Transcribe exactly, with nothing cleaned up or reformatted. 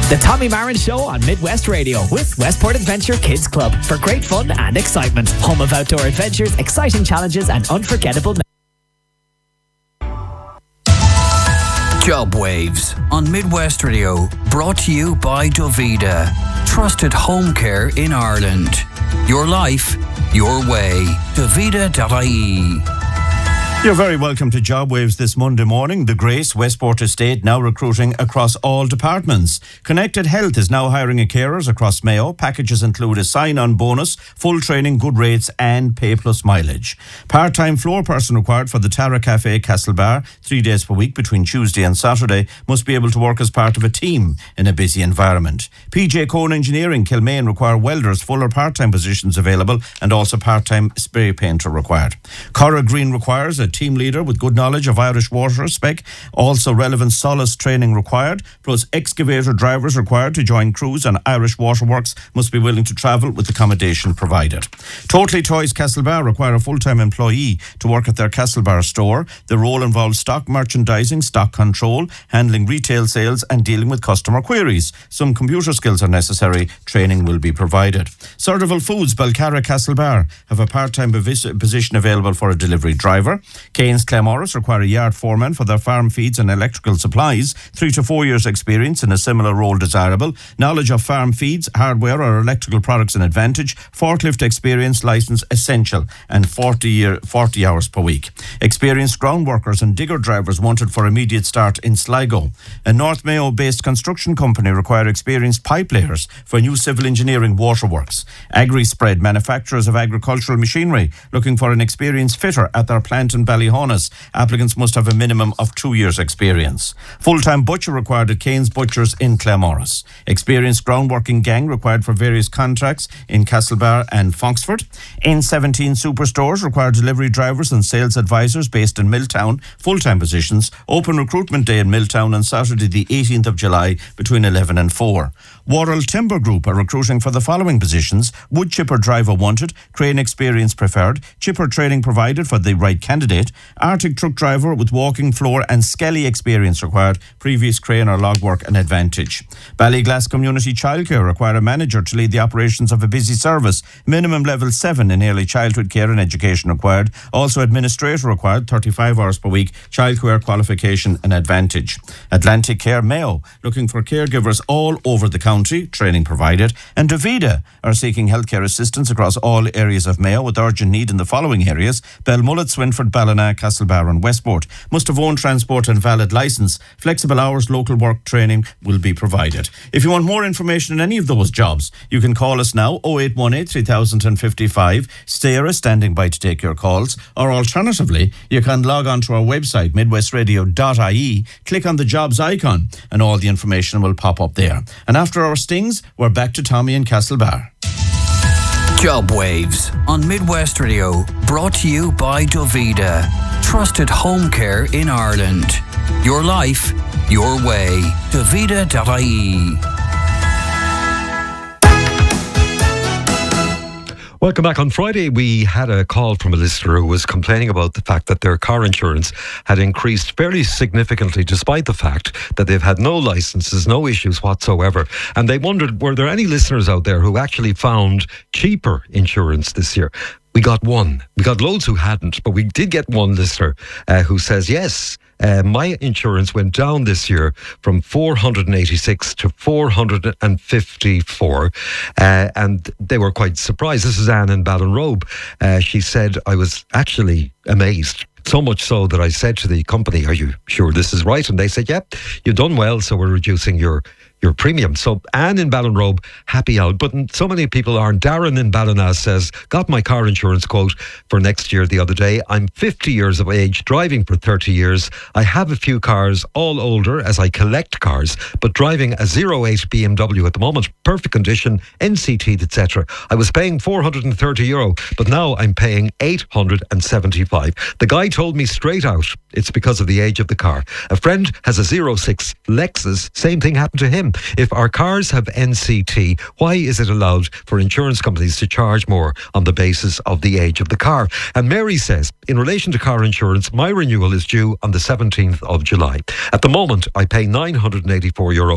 The Tommy Marin Show on Midwest Radio with Westport Adventure Kids Club for great fun and excitement. Home of outdoor adventures, exciting challenges and unforgettable Job Waves on Midwest Radio, brought to you by Dovida. Trusted home care in Ireland. Your life, your way. Dovida dot I E. You're very welcome to Job Waves this Monday morning. The Grace Westport Estate now recruiting across all departments. Connected Health is now hiring a carers across Mayo. Packages include a sign-on bonus, full training, good rates and pay plus mileage. Part-time floor person required for the Tara Cafe Castlebar, three days per week between Tuesday and Saturday, must be able to work as part of a team in a busy environment. P J Cone Engineering Kilmaine require welders, full or part-time positions available, and also part-time spray painter required. Cora Green requires a team leader with good knowledge of Irish water spec, also relevant solace training required, plus excavator drivers required to join crews, and Irish Waterworks must be willing to travel with accommodation provided. Totally Toys Castlebar require a full-time employee to work at their Castlebar store. The role involves stock merchandising, stock control, handling retail sales and dealing with customer queries. Some computer skills are necessary. Training will be provided. Survival Foods Belcarra Castlebar have a part-time position available for a delivery driver. Keynes Claremorris require a yard foreman for their farm feeds and electrical supplies. Three to four years experience in a similar role desirable. Knowledge of farm feeds, hardware or electrical products an advantage. Forklift experience license essential, and forty, year, forty hours per week. Experienced ground workers and digger drivers wanted for immediate start in Sligo. A North Mayo based construction company require experienced pipe layers for new civil engineering waterworks. Agri Spread manufacturers of agricultural machinery looking for an experienced fitter at their plant in Ballyhonus. Applicants must have a minimum of two years experience. Full-time butcher required at Keynes Butchers in Claremorris. Experienced groundworking gang required for various contracts in Castlebar and Foxford. N seventeen Superstores require delivery drivers and sales advisors based in Milltown. Full-time positions. Open recruitment day in Milltown on Saturday the eighteenth of July between eleven and four. Worrell Timber Group are recruiting for the following positions: wood chipper driver wanted, crane experience preferred, chipper training provided for the right candidate, Arctic truck driver with walking floor and skelly experience required, previous crane or log work an advantage. Ballyglass Community Childcare require a manager to lead the operations of a busy service, minimum level seven in early childhood care and education required, also administrator required, thirty-five hours per week, childcare qualification an advantage. Atlantic Care Mayo looking for caregivers all over the county, training provided, and Dovida are seeking healthcare assistance across all areas of Mayo with urgent need in the following areas: Belmullet, Swinford, Ballina, Castlebar and Westport. Must have own transport and valid licence. Flexible hours, local work training will be provided. If you want more information on any of those jobs, you can call us now oh eight one eight, three thousand fifty-five. Sarah standing by to take your calls, or alternatively you can log on to our website midwest radio dot I E, click on the jobs icon and all the information will pop up there. And after our stings, we're back to Tommy in Castlebar. Job Waves on Midwest Radio, brought to you by Dovida. Trusted home care in Ireland. Your life, your way. Dovida dot I E. Welcome back. On Friday, we had a call from a listener who was complaining about the fact that their car insurance had increased fairly significantly, despite the fact that they've had no licenses, no issues whatsoever. And they wondered, were there any listeners out there who actually found cheaper insurance this year? We got one. We got loads who hadn't, but we did get one listener uh, who says, yes, Uh, my insurance went down this year from four hundred eighty-six to four hundred fifty-four, uh, and they were quite surprised. This is Anne in Ballinrobe. Uh, she said, I was actually amazed. So much so that I said to the company, are you sure this is right? And they said, yep, you've done well, so we're reducing your your premium. So Anne in Ballinrobe, happy out. But so many people aren't. Darren in Ballina says, got my car insurance quote for next year the other day. I'm fifty years of age, driving for thirty years. I have a few cars, all older, as I collect cars, but driving a zero eight B M W at the moment, perfect condition, N C T, et cetera. I was paying four hundred thirty euro, but now I'm paying eight hundred seventy-five. The guy told me straight out, it's because of the age of the car. A friend has a zero six Lexus, same thing happened to him. If our cars have N C T, why is it allowed for insurance companies to charge more on the basis of the age of the car? And Mary says, in relation to car insurance, my renewal is due on the seventeenth of July. At the moment, I pay nine hundred eighty-four euro